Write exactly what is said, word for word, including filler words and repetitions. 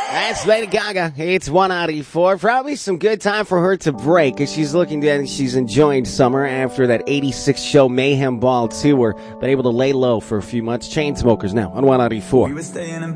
That's Lady Gaga. It's one eighty-four. Probably some good time for her to break as she's looking at she's enjoying summer after that eighty-six show Mayhem Ball tour. Been able to lay low for a few months. Chainsmokers now on one eighty-four. We were staying in